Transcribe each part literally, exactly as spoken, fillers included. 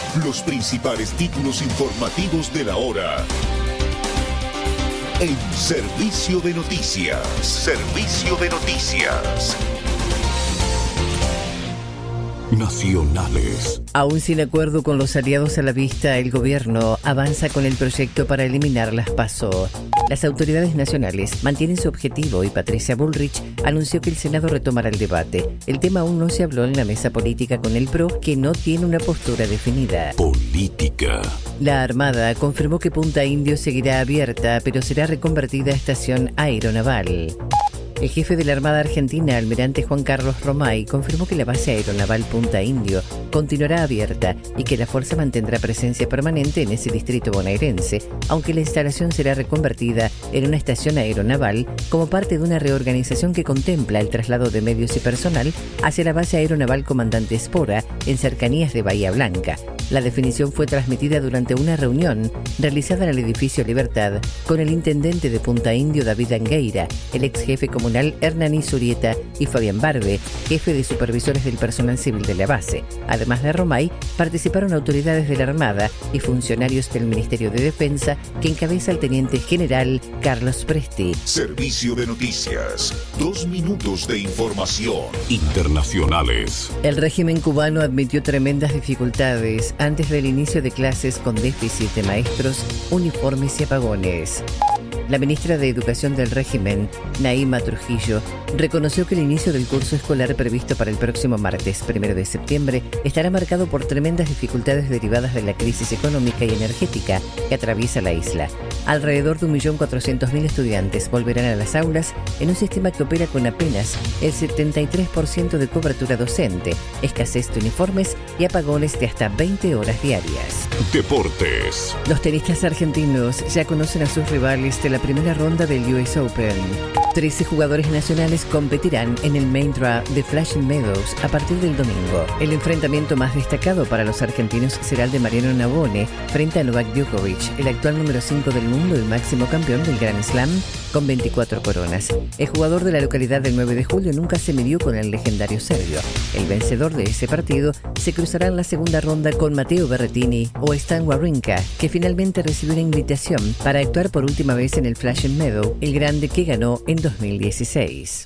Los principales títulos informativos de la hora. En Servicio de Noticias. Servicio de Noticias. Nacionales. Aún sin acuerdo con los aliados a la vista, el gobierno avanza con el proyecto para eliminar las PASO. Las autoridades nacionales mantienen su objetivo y Patricia Bullrich anunció que el Senado retomará el debate. El tema aún no se habló en la mesa política con el P R O, que no tiene una postura definida. Política. La Armada confirmó que Punta Indio seguirá abierta, pero será reconvertida a estación aeronaval. El jefe de la Armada Argentina, almirante Juan Carlos Romay, confirmó que la base aeronaval Punta Indio continuará abierta y que la fuerza mantendrá presencia permanente en ese distrito bonaerense, aunque la instalación será reconvertida en una estación aeronaval como parte de una reorganización que contempla el traslado de medios y personal hacia la base aeronaval Comandante Espora, en cercanías de Bahía Blanca. La definición fue transmitida durante una reunión realizada en el edificio Libertad con el intendente de Punta Indio, David Angueira, el ex jefe comunal Hernani Zurieta y Fabián Barbe, jefe de supervisores del personal civil de la base. Además de Romay, participaron autoridades de la Armada y funcionarios del Ministerio de Defensa que encabeza el teniente general Carlos Presti. Servicio de Noticias. Dos minutos de información. Internacionales. El régimen cubano admitió tremendas dificultades antes del inicio de clases con déficit de maestros, uniformes y apagones. La ministra de Educación del régimen, Naima Trujillo, reconoció que el inicio del curso escolar previsto para el próximo martes, primero de septiembre, estará marcado por tremendas dificultades derivadas de la crisis económica y energética que atraviesa la isla. Alrededor de un millón cuatrocientos mil estudiantes volverán a las aulas en un sistema que opera con apenas el setenta y tres por ciento de cobertura docente, escasez de uniformes y apagones de hasta veinte horas diarias. Deportes. Los tenistas argentinos ya conocen a sus rivales de la primera ronda del U S Open. trece jugadores nacionales competirán en el Main Draw de Flushing Meadows a partir del domingo. El enfrentamiento más destacado para los argentinos será el de Mariano Navone frente a Novak Djokovic, el actual número cinco del mundo y máximo campeón del Grand Slam con veinticuatro coronas. El jugador de la localidad del nueve de julio nunca se midió con el legendario serbio. El vencedor de ese partido se cruzará en la segunda ronda con Matteo Berrettini o Stan Wawrinka, que finalmente recibió una invitación para actuar por última vez en el Flushing Meadow, el grande que ganó en dos mil dieciséis.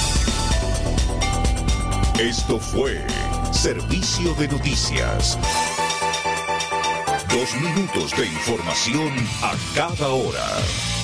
Esto fue Servicio de Noticias. Dos minutos de información a cada hora.